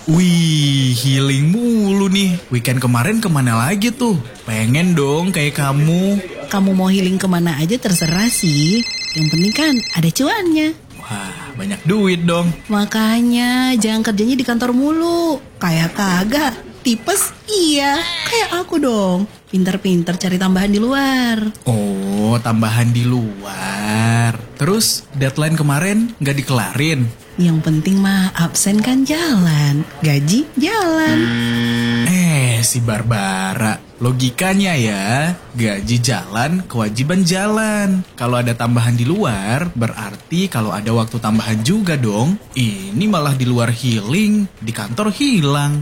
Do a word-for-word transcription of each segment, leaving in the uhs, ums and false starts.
Wih, healing mulu nih. Weekend kemarin kemana lagi tuh? Pengen dong kayak kamu. Kamu mau healing kemana aja terserah sih. Yang penting kan ada cuannya. Wah, banyak duit dong. Makanya jangan kerjanya di kantor mulu. Kayak kagak. Tipes iya. Kayak aku dong. Pinter-pinter cari tambahan di luar. Oh, tambahan di luar. Terus deadline kemarin gak dikelarin? Yang penting mah absen kan jalan. Gaji jalan. Eh, si Barbara. Logikanya ya, gaji jalan, kewajiban jalan. Kalau ada tambahan di luar, berarti kalau ada waktu tambahan juga dong. Ini malah di luar healing, di kantor hilang.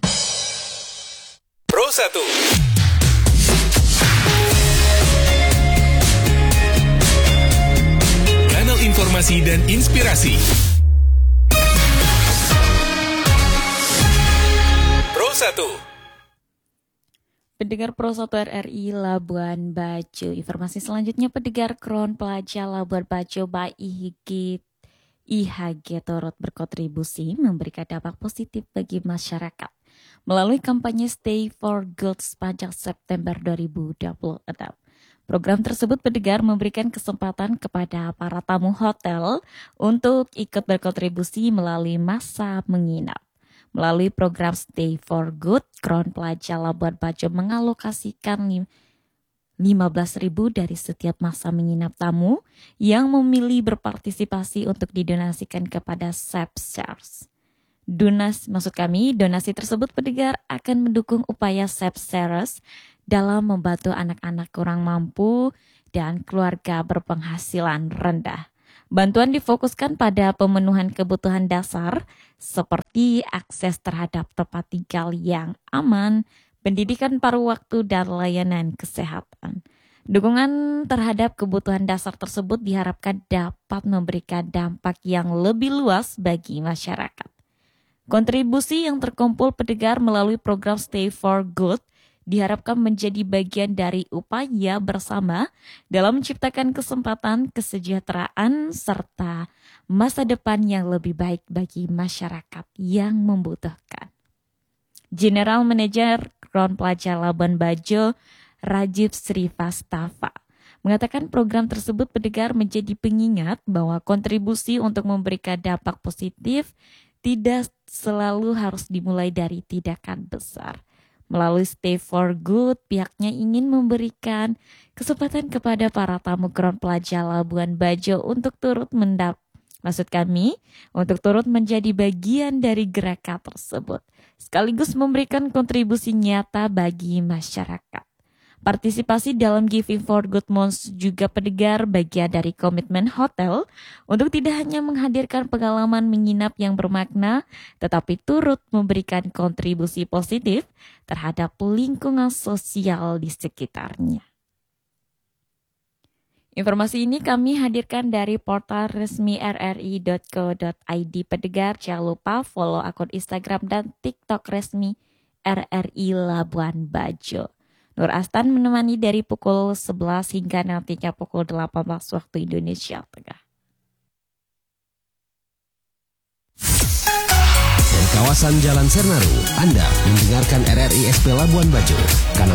Pro satu. Kanal informasi dan inspirasi. Pro satu. Pendengar Pro satu R R I Labuan Bajo. Informasi selanjutnya, pendengar Kron Pelajar Labuan Bajo by I H G, I H G turut berkontribusi memberikan dampak positif bagi masyarakat melalui kampanye Stay for Good sepanjang September dua ribu dua puluh enam. Program tersebut, pendengar, memberikan kesempatan kepada para tamu hotel untuk ikut berkontribusi melalui masa menginap. Melalui program Stay for Good, Kron Pelajar Labuan Bajo mengalokasikan lima belas ribu dari setiap masa menginap tamu yang memilih berpartisipasi untuk didonasikan kepada Sepsers. Donas, maksud kami, donasi tersebut, pendengar, akan mendukung upaya Sepsers dalam membantu anak-anak kurang mampu dan keluarga berpenghasilan rendah. Bantuan difokuskan pada pemenuhan kebutuhan dasar seperti akses terhadap tempat tinggal yang aman, pendidikan paruh waktu, dan layanan kesehatan. Dukungan terhadap kebutuhan dasar tersebut diharapkan dapat memberikan dampak yang lebih luas bagi masyarakat. Kontribusi yang terkumpul, pendengar, melalui program Stay for Good diharapkan menjadi bagian dari upaya bersama dalam menciptakan kesempatan, kesejahteraan, serta masa depan yang lebih baik bagi masyarakat yang membutuhkan. General Manager Kron Pelajar Labuan Bajo, Rajiv Srivastawa, mengatakan program tersebut, pendengar, menjadi pengingat bahwa kontribusi untuk memberikan dampak positif tidak selalu harus dimulai dari tindakan besar. Melalui Stay for Good, pihaknya ingin memberikan kesempatan kepada para tamu Kron Pelajar Labuan Bajo untuk turut mendap, maksud kami, untuk turut menjadi bagian dari gerakan tersebut, sekaligus memberikan kontribusi nyata bagi masyarakat. Partisipasi dalam Giving for Good Month juga, pendengar, bagian dari komitmen hotel untuk tidak hanya menghadirkan pengalaman menginap yang bermakna, tetapi turut memberikan kontribusi positif terhadap lingkungan sosial di sekitarnya. Informasi ini kami hadirkan dari portal resmi r r i dot co dot i d. Pendengar, jangan lupa follow akun Instagram dan TikTok resmi R R I Labuan Bajo. Nur Astan menemani dari pukul sebelas hingga nantinya pukul delapan belas waktu Indonesia Tengah. Dari kawasan Jalan Sernaru, Anda mendengarkan R R I S P Labuan Bajo. Kanal